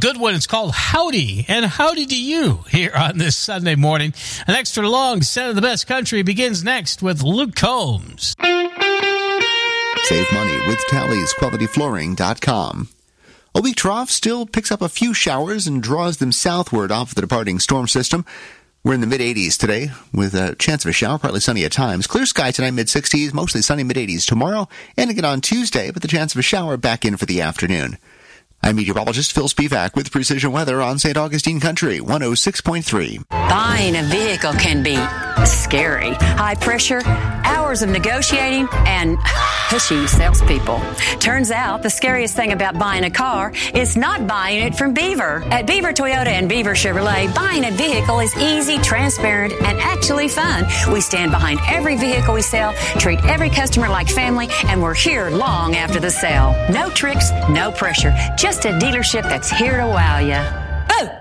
good one. It's called Howdy, and howdy to you here on this Sunday morning. An extra long set of the best country begins next with Luke Combs. Save money with Tally's QualityFlooring.com. A weak trough still picks up a few showers and draws them southward off the departing storm system. We're in the mid-80s today with a chance of a shower, partly sunny at times. Clear sky tonight, mid-60s, mostly sunny mid-80s tomorrow, and again on Tuesday, but the chance of a shower back in for the afternoon. I'm meteorologist Phil Spivak with Precision Weather on St. Augustine Country, 106.3. Buying a vehicle can be scary. High pressure, hours of negotiating, and pushy salespeople. Turns out the scariest thing about buying a car is not buying it from Beaver. At Beaver Toyota and Beaver Chevrolet, buying a vehicle is easy, transparent, and actually fun. We stand behind every vehicle we sell, treat every customer like family, and we're here long after the sale. No tricks, no pressure. Just a dealership that's here to wow you. Oh!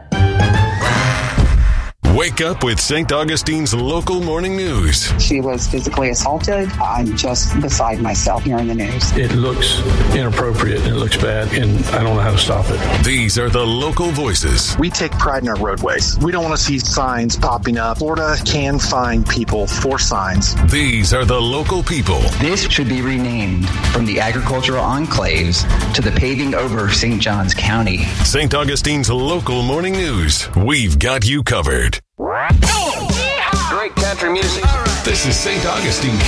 Wake up with St. Augustine's local morning news. She was physically assaulted. I'm just beside myself hearing the news. It looks inappropriate. It looks bad, and I don't know how to stop it. These are the local voices. We take pride in our roadways. We don't want to see signs popping up. Florida can fine people for signs. These are the local people. This should be renamed from the agricultural enclaves to the paving over St. Johns County. St. Augustine's local morning news. We've got you covered. Great country music. This is St. Augustine